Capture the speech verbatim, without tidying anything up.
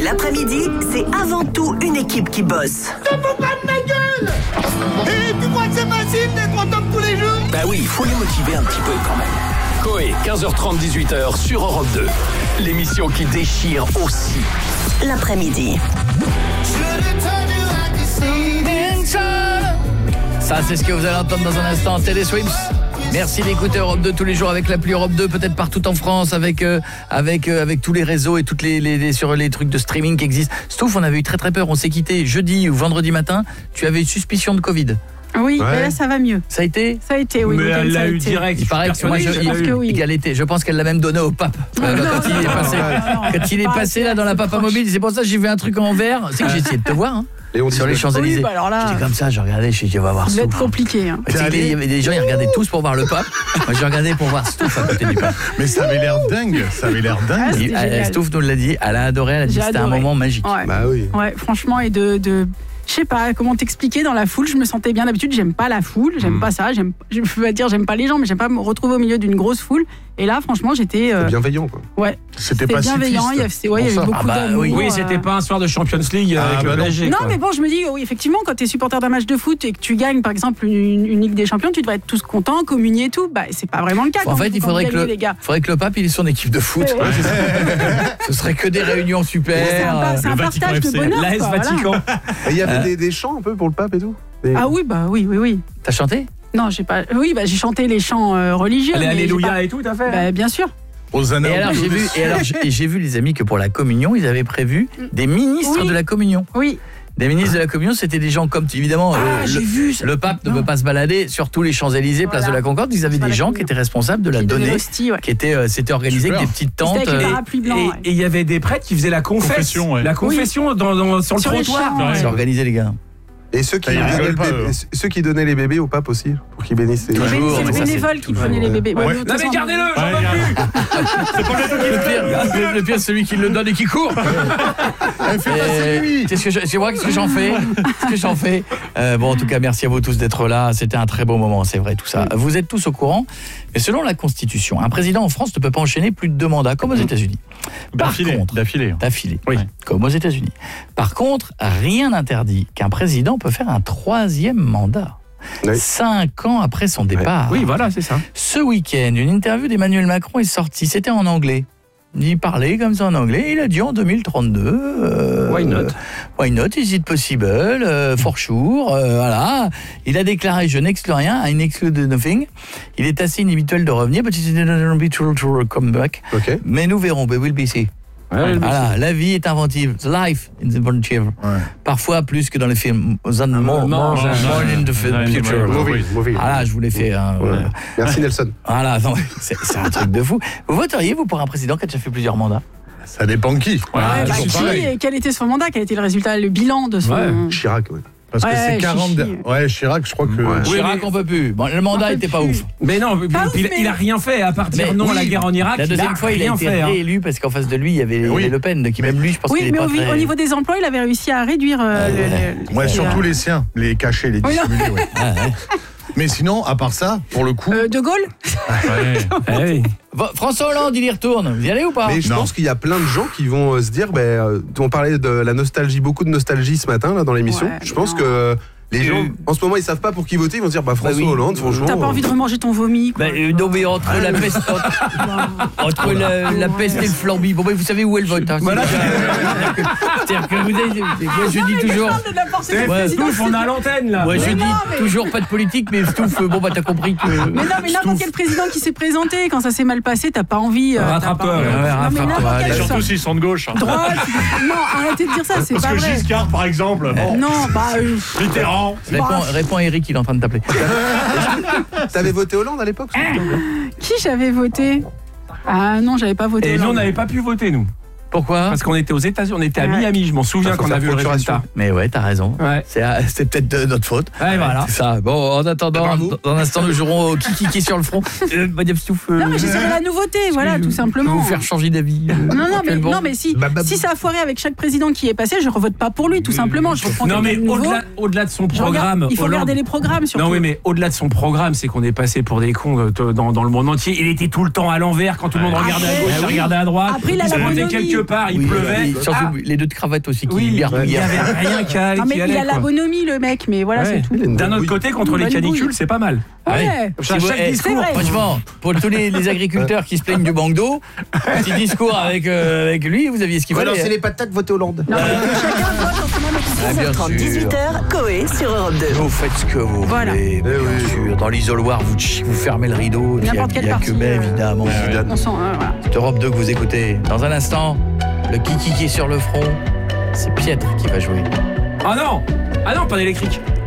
L'après-midi, c'est avant tout une équipe qui bosse. Ça fout pas de ma gueule. Et tu crois que c'est facile d'être au top tous les jours? Bah oui, il faut les motiver un petit peu quand même. Coé, quinze heures trente, dix-huit heures sur Europe deux. L'émission qui déchire aussi. L'après-midi. Ça, c'est ce que vous allez entendre dans un instant. Télé Swims. Merci d'écouter Europe deux tous les jours avec l'appli Europe deux, peut-être partout en France, avec euh, avec euh, avec tous les réseaux et toutes les, les, les sur les trucs de streaming qui existent. Stouff, on avait eu très très peur. On s'est quitté jeudi ou vendredi matin. Tu avais une suspicion de Covid. Oui, Ouais. mais là ça va mieux. Ça a été? Ça a été, oui. Mais week-end, elle ça a l'a eu été. direct. Il paraît que moi, Oui, je, je pense il- que oui. égalité. Je pense qu'elle l'a même donné au pape. Euh, non, quand il est non, passé, non, non, quand il est pas passé assez, là dans la assez papa proche. mobile, c'est pour ça que j'ai vu un truc en vert. C'est que j'ai essayé de te voir hein, Léon sur les dix-neuf. Champs-Élysées. Oui, bah alors là- J'étais comme ça, je regardais, je dit on va voir Ça va être Stouff. compliqué. Hein. Tu sais, Il y avait des gens, ils regardaient tous pour voir le pape. Moi, je regardais pour voir Stouff à côté du pape. Mais ça avait l'air dingue, ça avait l'air Ah, dingue. c'était Et, euh, génial. Stouff nous l'a dit, elle a adoré, elle a dit J'ai que c'était un adoré. moment magique. Ouais. Bah oui. Ouais, franchement, et de, de je sais pas comment t'expliquer, dans la foule, je me sentais bien. D'habitude, j'aime pas la foule, j'aime Mm. pas ça, j'aime, je veux dire, j'aime pas les gens, mais j'aime pas me retrouver au milieu d'une grosse foule. Et là, franchement, j'étais, euh, C'est bienveillant, quoi. ouais, C'était c'était pas bienveillant. Il y avait, cycliste. ouais, il y Bon, avait ça. beaucoup Ah bah, d'amour. oui. Oui, euh. c'était pas un soir de Champions League Ah, avec bah le non. P S G. Non, quoi. mais bon, je me dis, oui, effectivement, quand tu es supporter d'un match de foot et que tu gagnes, par exemple, une, une Ligue des Champions, tu devrais être tous contents, communier et tout. Bah, c'est pas vraiment le cas. En quand fait, vous- il quand faudrait vous que, gagnez, le, les gars. faudrait que le pape il ait son équipe de foot. Ouais, ouais. Ce serait que des réunions super. C'est un, pa- c'est un le Vatican partage de F C. bonheur. L'A S quoi, voilà. Vatican. Et il y avait Euh. des, des chants un peu pour le pape et tout. Et- Ah oui, bah oui, oui, oui. T'as chanté? Non, j'ai pas. Oui, bah j'ai chanté les chants euh, religieux. Les mais j'ai Alléluia pas- et tout, t'as fait. Bah, bien sûr. Hosanna Et alors au j'ai milieu vu, des et cieux. alors j'ai et j'ai vu les amis que pour la communion ils avaient prévu des ministres Oui. de la communion. Oui. Des ministres de la communion, c'était des gens comme évidemment Ah, euh, j'ai le, vu ça. le pape ne Non. peut pas se balader sur tous les Champs-Élysées, place de Voilà. la Concorde. Ils avaient C'est pas des la gens qui communion. étaient responsables de la Qui donnait donner, l'hostie, ouais. qui étaient euh, c'était organisé Super. avec des petites C'était tentes. avec les euh, parapluies blancs. Et ouais. et il y avait des prêtres qui faisaient la confesse. Confession, ouais. La confession dans, dans- sur le Sur les trottoir. champs, C'est ouais. organisé les gars. Et ceux qui, Ah, ils donnaient rigolent le pas, bébé- eux. ceux qui donnaient les bébés au pape aussi, pour qu'ils bénissent les Toujours, C'est mais le ça, c'est bénévole qui toujours, prenait les ouais. bébés. Ouais. mais de toute Non mais façon, gardez-le, j'en Ouais, veux regarde. plus. Le pire, le pire, c'est celui qui le donne et qui court. Elle fait passer lui. Qu'est-ce que je, c'est moi, qu'est-ce que j'en fais Qu'est-ce que j'en fais Euh, Bon, en tout cas, merci à vous tous d'être là. C'était un très beau moment, c'est vrai, tout ça. Vous êtes tous au courant, mais selon la Constitution, un président en France ne peut pas enchaîner plus de deux mandats, comme aux États-Unis. Par D'affilée, contre, d'affilée. d'affilée, Oui. comme aux États-Unis. Par contre, rien n'interdit qu'un président peut faire un troisième mandat. Oui. Cinq ans après son départ. Oui, voilà, c'est ça. Ce week-end, une interview d'Emmanuel Macron est sortie. C'était en anglais. Il parlait comme ça en anglais. Il a dit en deux mille trente-deux. Euh, Why not? Why not? Is it possible? Euh, for sure. Euh, voilà. Il a déclaré je n'exclus rien. I exclude nothing. Il est assez inhabituel de revenir, but it's inhabitual to come back. Ok. Mais nous verrons. We will be see. Voilà, la vie est inventive. Life is inventive. Ouais. Parfois plus que dans les films. More, more, more, more, more, more in the ouais, future. ouais, Movie, movie. Voilà, je vous l'ai fait. Hein, Ouais. euh, Merci Nelson. voilà, non, c'est c'est un truc de fou. Vous voteriez, vous, pour un président qui a déjà fait plusieurs mandats? Ça dépend de qui. Ouais, Ah, bah, toujours qui, pareil. et quel était son mandat? Quel était le résultat, le bilan de son. Ouais. Chirac, ouais. Parce que Ouais, c'est quarante. Chichi. Ouais, Chirac, je crois que. Ouais. Oui, Chirac, mais- on peut plus. Bon, le mandat On peut était pas plus. ouf. Mais non, Pas il, ouf, il mais- a rien fait à partir Mais non à la oui, guerre en Irak. La il deuxième a fois, il a rien été fait. hein. réélu parce qu'en face de lui, il y avait, il y Oui. avait Le Pen, donc même lui, je pense Oui, qu'il est mais pas au, très... au niveau des emplois, il avait réussi à réduire. euh, le- le- Ouais, les- surtout les siens, les cachés, les Oui, non. dissimulés. Ouais. Ah, ouais. Mais sinon, à part ça, pour le coup. Euh, de Gaulle. Eh oui. Va- François Hollande, il y retourne. Vous y allez ou pas? Mais je Non. pense qu'il y a plein de gens qui vont euh, se dire, ben, euh, on parlait de la nostalgie, beaucoup de nostalgie ce matin là dans l'émission. Ouais, je mais pense non. que euh, les gens, Euh, en ce moment, ils savent pas pour qui voter. Ils vont se dire, bah François oui. Hollande, franchement. T'as pas envie de remanger ton vomi, quoi. Bah, euh, non, mais entre la peste, entre, entre la, la peste et le flambi. Bon, bah, vous savez où est le vote. Hein, Voilà. C'est-à-dire que vous avez, moi, je dis toujours. de la portée C'est du Ouais. président, Stouff, on a l'antenne là. Moi, je Mais dis non, mais- toujours pas de politique, mais Stouff, bon, bah, t'as compris que. Mais non, mais n'importe quel président qui s'est présenté, quand ça s'est mal passé, t'as pas envie. euh, t'as Rattrape-toi, pas- ouais, ouais, Non, mais rattrape-toi, n'importe allez. quel Surtout soit s'ils sont de gauche. hein. droite. Non, arrêtez de dire ça, c'est Parce pas que vrai. Giscard, par exemple. bon, Non, bah. euh, Mitterrand. Réponds, réponds Eric, il est en train de t'appeler. T'avais voté Hollande à l'époque Qui j'avais voté? Ah non, j'avais pas voté. Et nous, on Hollande. n'avait pas pu voter, nous. Pourquoi? Parce qu'on était aux États-Unis, on était à Ouais. Miami, je m'en souviens Ça, faut qu'on a faire vu le procuration. résultat. Mais ouais, t'as raison. Ouais. C'est euh, c'est peut-être de notre faute. Ouais, voilà. C'est ça. Bon, en attendant, Bravo. dans un instant, nous jouerons au kiki qui est sur le front. Euh, Madame Stouff. euh, Non, mais j'essaierai la nouveauté, voilà, je- tout Je simplement. vais vous faire changer d'avis. euh, Non, non, mais, quel bon. non, mais si, Bah, bah, si ça a foiré avec chaque président qui est passé, je revote pas pour lui, tout simplement. Je reprends Non, mais quelqu'un de nouveau. au-delà au-delà de son Je regarde- programme. il faut Hollande- regarder les programmes, surtout. Non, oui, mais au-delà de son programme, c'est qu'on est passé pour des cons euh, dans, dans le monde entier. Il était tout le temps à l'envers quand tout le monde regardait à Après, gauche, il oui. regardait à droite. Après, il a il la se prenait bonhomie, quelques quelque part, il Oui, pleuvait. oui, surtout Ah, les deux de cravate aussi qui oui, il n'y barbouillaient. avait rien qui allait. Non, mais qui il allait, a la quoi. bonhomie, le mec, mais voilà, Ouais. c'est tout. D'un autre côté, contre Une les bonne canicules, bouille. c'est pas mal. Ouais. Si À vous- chaque eh, discours, c'est vrai. Franchement, pour tous les, les agriculteurs qui se plaignent du manque d'eau, petit discours avec, euh, avec lui, vous aviez ce qu'il fallait. Relancer les patates, voter Hollande. Non, mais que chacun vote en son âme et Ah, bien seize heures trente, sûr. dix-huit heures, Coé sur Europe deux. Vous faites ce que vous Voilà. voulez, bien oui. sûr. Dans l'isoloir, vous, vous fermez le rideau. Il y a, N'importe il y quelle a que partie, mais, euh, évidemment. On sent, hein, voilà. C'est Europe deux que vous écoutez. Dans un instant, le kiki qui est sur le front, c'est Pietre qui va jouer. Ah non Ah non, pas d'électrique.